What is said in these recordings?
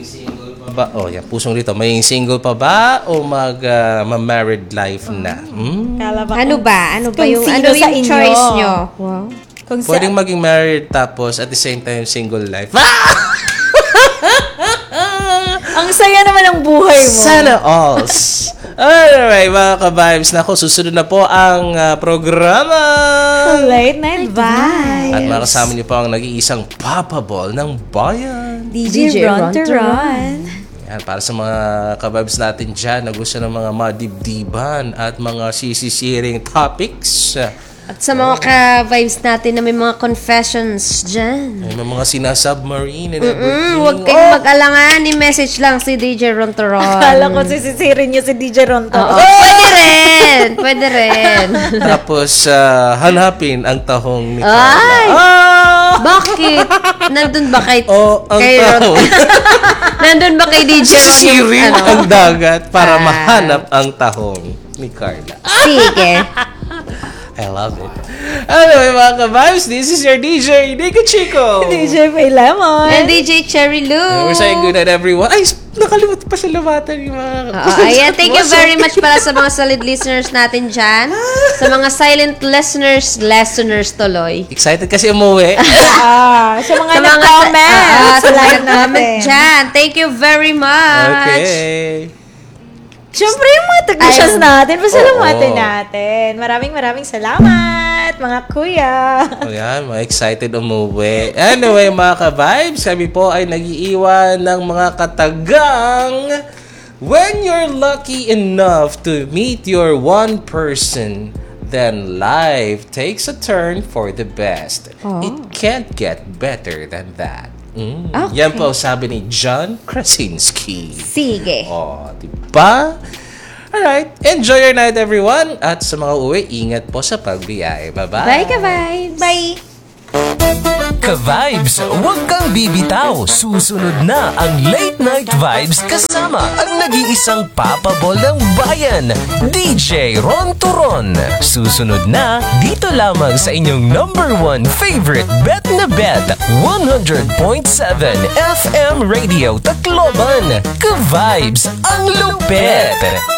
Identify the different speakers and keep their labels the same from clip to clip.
Speaker 1: single pa ba? Oh, yan, pusong dito. May single pa ba o mag-married life na?
Speaker 2: Ano ba yung choice nyo? Wow.
Speaker 1: Pwedeng maging married tapos at the same time single life.
Speaker 3: Ang saya naman ng buhay mo.
Speaker 1: Sana alls. Alright, mga ka-vibes. Naku, susunod na po ang programa.
Speaker 3: Late Night Vibes.
Speaker 1: At makasama niyo po ang nag-iisang papabol ng bayan.
Speaker 3: DJ Ron to Ron.
Speaker 1: Yan, para sa mga ka-vibes natin dyan na gusto ng mga madibdiban at mga sisisiring topics.
Speaker 2: At sa mga ka-vibes natin na may mga confessions dyan.
Speaker 1: May mga sinasubmarine and everything.
Speaker 2: Huwag kayong mag-alangan. I-message lang si DJ Ron to Ron.
Speaker 3: Akala ko sisisirin niyo si DJ Ron to Ron.
Speaker 2: Pwede rin.
Speaker 1: Tapos, hanapin ang tahong ni
Speaker 2: Ay!
Speaker 1: Carla.
Speaker 2: Bakit? Nandun ba kay
Speaker 1: Ang
Speaker 2: Ron?
Speaker 1: tahong.
Speaker 2: Nandun ba kay DJ Ron?
Speaker 1: Sisirin ang dagat para mahanap ang tahong ni Carla.
Speaker 2: Sige.
Speaker 1: I love it. Anyway, mga ka-vibes, this is your DJ, Nico Chico.
Speaker 3: DJ May Lemon.
Speaker 2: And DJ Cherry Lou.
Speaker 1: We're saying good night, everyone. Ay, nakalimutan pa sa labatan yung mga...
Speaker 2: Ayan, thank you very much para sa mga solid listeners natin dyan. Sa mga silent listeners tuloy.
Speaker 1: Excited kasi umuwi.
Speaker 3: Sa mga nag-comment.
Speaker 2: Sa mga nag-comment dyan. Thank you very much.
Speaker 1: Okay.
Speaker 3: Siyempre yung mga technicians natin, pasalamatan natin. Maraming salamat, mga kuya.
Speaker 1: O yan, mga excited umuwi. Anyway, mga ka-vibes, kami po ay nag-iiwan ng mga katagang when you're lucky enough to meet your one person, then life takes a turn for the best. It can't get better than that.
Speaker 2: Okay.
Speaker 1: Yan po sabi ni John Krasinski.
Speaker 2: Sige.
Speaker 1: Diba? Alright, enjoy your night everyone. At sa mga uwi, ingat po sa pagbiyahe. Bye-bye.
Speaker 2: Bye, ka-vibes.
Speaker 3: Bye.
Speaker 4: Ka-vibes, huwag kang bibitaw. Susunod na ang Late Night Vibes kasama ang nag-iisang papabol ng bayan, DJ Ron to Ron. Susunod na, dito lamang sa inyong #1 favorite bet na bet, 100.7 FM Radio Tacloban. Ka-vibes, ang lupet!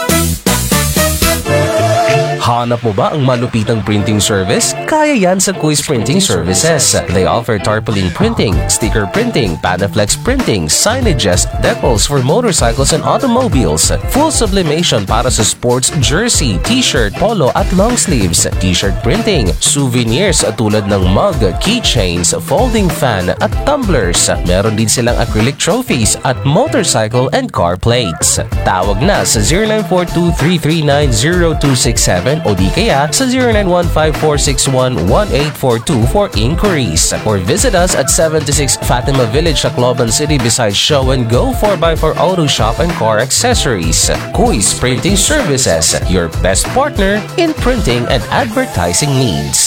Speaker 4: Hanap mo ba ang malupitang printing service? Kaya yan sa Quiz Printing Services. They offer tarpaulin printing, sticker printing, Panaflex printing, signages, decals for motorcycles and automobiles, full sublimation para sa sports jersey, t-shirt, polo at long sleeves, t-shirt printing, souvenirs tulad ng mug, keychains, folding fan at tumblers. Meron din silang acrylic trophies at motorcycle and car plates. Tawag na sa 0942-339-0267 o di kaya sa 0915-461-1842 for inquiries. Or visit us at 76 Fatima Village, Tacloban City beside Show and Go 4x4 Auto Shop and Car Accessories. Quiz Printing Services, your best partner in printing and advertising needs.